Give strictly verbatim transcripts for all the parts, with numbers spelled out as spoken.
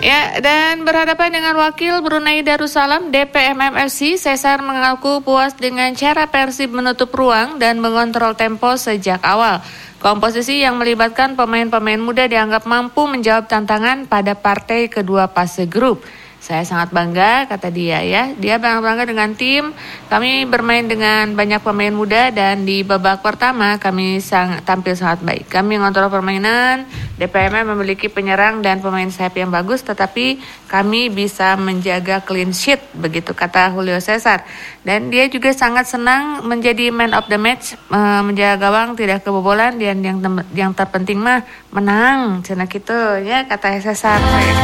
Ya, dan berhadapan dengan wakil Brunei Darussalam D P M M F C, Cesar mengaku puas dengan cara Persib menutup ruang dan mengontrol tempo sejak awal. Komposisi yang melibatkan pemain-pemain muda dianggap mampu menjawab tantangan pada partai kedua fase grup. Saya sangat bangga, kata dia ya. Dia bangga dengan tim. Kami bermain dengan banyak pemain muda dan di babak pertama kami sang, tampil sangat baik. Kami ngontrol permainan. D P M M memiliki penyerang dan pemain sayap yang bagus, tetapi kami bisa menjaga clean sheet, begitu kata Julio Cesar. Dan dia juga sangat senang menjadi man of the match, menjaga gawang tidak kebobolan, dan yang yang terpenting mah menang, cina gitu ya, kata Cesar.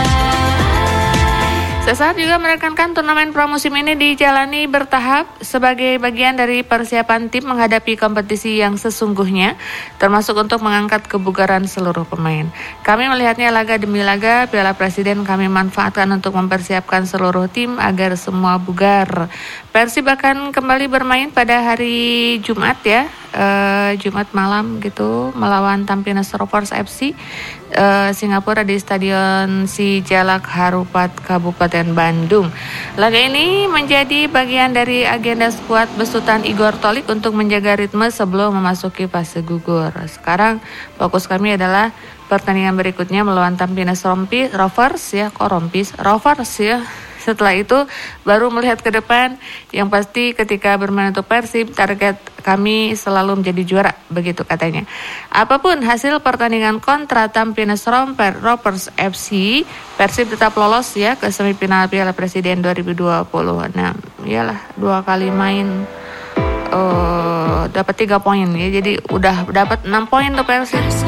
Cesar juga menekankan turnamen pramusim ini dijalani bertahap sebagai bagian dari persiapan tim menghadapi kompetisi yang sesungguhnya, termasuk untuk mengangkat kebugaran seluruh pemain. Kami melihatnya laga demi laga, Piala Presiden kami manfaatkan untuk mempersiapkan seluruh tim agar semua bugar. Persib akan kembali bermain pada hari Jumat ya, uh, Jumat malam gitu, melawan Tampines Rovers F C uh, Singapura di Stadion Sijalak Harupat Kabupaten Bandung. Laga ini menjadi bagian dari agenda skuad besutan Igor Tolik untuk menjaga ritme sebelum memasuki fase gugur. Sekarang fokus kami adalah pertandingan berikutnya melawan Tampines Rovers ya, kok Rompis Rovers ya. Setelah itu baru melihat ke depan. Yang pasti ketika bermain untuk Persib, target kami selalu menjadi juara, begitu katanya. Apapun hasil pertandingan kontra Tampines Rovers F C, Persib tetap lolos ya ke semifinal Piala Presiden dua ribu dua puluh. Nah, iyalah dua kali main uh, dapat tiga poin ya. Jadi udah dapat enam poin untuk Persib.